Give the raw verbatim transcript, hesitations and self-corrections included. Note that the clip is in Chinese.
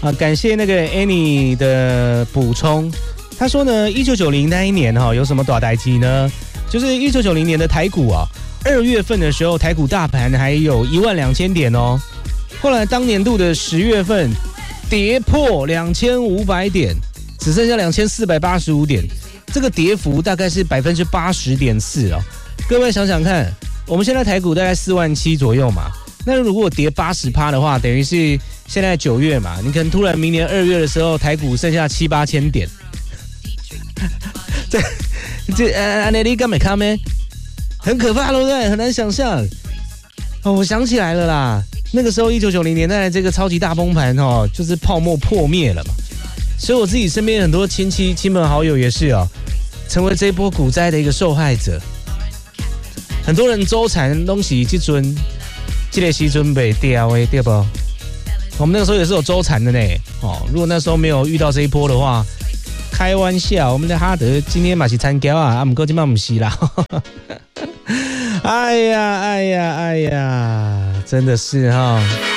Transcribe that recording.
啊，感谢那个 Annie 的补充。他说呢，一九九零那一年哈、哦，有什么大代志呢？就是一九九零年的台股啊，二月份的时候，台股大盘还有一万两千点哦。后来当年度的十月份，跌破两千五百点，只剩下两千四百八十五点，这个跌幅大概是百分之八十点四哦。各位想想看，我们现在台股大概四万七左右嘛。那如果跌 百分之八十 的话，等于是现在九月嘛，你可能突然明年二月的时候，台股剩下七八千点，这这呃，你你敢没看没？很可怕，对不对？很难想象。哦，我想起来了啦，那个时候一九九零年代这个超级大崩盘哦，就是泡沫破灭了嘛，所以我自己身边很多亲戚、亲朋好友也是哦，成为这一波股灾的一个受害者。很多人周产东西去尊。这个时阵被掉的对不？我们那个时候也是有周残的呢。哦，如果那时候没有遇到这一波的话，开玩笑，我们的哈德今天嘛是参加啊，啊，不过今晚不是啦。哎呀，哎呀，哎呀，真的是哈、哦。